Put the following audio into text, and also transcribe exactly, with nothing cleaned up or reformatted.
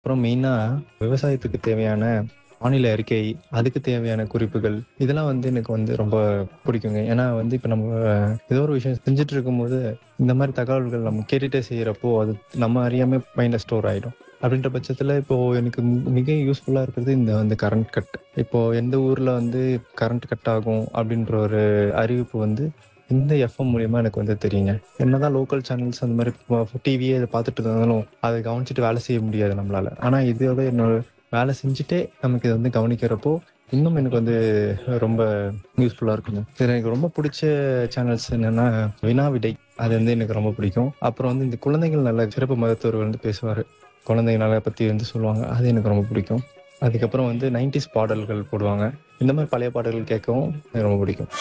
அப்புறம் மெயினா விவசாயத்துக்கு தேவையான வானிலை அறிக்கை, அதுக்கு தேவையான குறிப்புகள், இதெல்லாம் வந்து எனக்கு வந்து ரொம்ப பிடிக்குங்க. ஏன்னா வந்து இப்ப நம்ம ஏதோ ஒரு விஷயம் செஞ்சுட்டு இருக்கும்போது, இந்த மாரி தகவல்கள் நம்ம கேட்டுட்டே செய்றப்போ, அது நம்ம அறியாம மைண்ட்ல ஸ்டோர் ஆயிடும். அப்படின்ற பட்சத்தில இப்போ எனக்கு மி மிக யூஸ்ஃபுல்லா இருக்கிறது இந்த வந்து கரண்ட் கட். இப்போ எந்த ஊர்ல வந்து கரண்ட் கட் ஆகும் அப்படின்ற ஒரு அறிவிப்பு வந்து இந்த எஃப்எம் மூலியமா எனக்கு வந்து தெரியுங்க. என்னதான் லோக்கல் சேனல்ஸ் அந்த மாரி ஃப டிவியே இத பார்த்துட்டு இருந்தாலும், அத கவனிச்சுட்டு வேலை செய்ய முடியாது நம்மளால. ஆனா இதோட என்னோட வேலை செஞ்சுட்டே நமக்கு இத வந்து கவனிக்கிறப்போ, இன்னும் எனக்கு வந்து ரொம்ப யூஸ்ஃபுல்லா இருக்குங்க. இதுல எனக்கு ரொம்ப புடிச்ச சேனல்ஸ் என்னன்னா, வினா விடை. அது வந்து எனக்கு ரொம்ப பிடிக்கும். அப்புறம் வந்து இந்த குழந்தைகள் நல சிறப்பு மருத்துவர் வந்து பேசுவாரு. குழந்தை நல பத்தி வந்து சொல்லுவாங்க. அது எனக்கு ரொம்ப பிடிக்கும். அதுக்கப்புறம் வந்து நைன்டீஸ் பாடல்கள் போடுவாங்க. இந்த மாரி பழைய பாடல்கள் கேட்கவும் எனக்கு ரொம்ப பிடிக்கும்.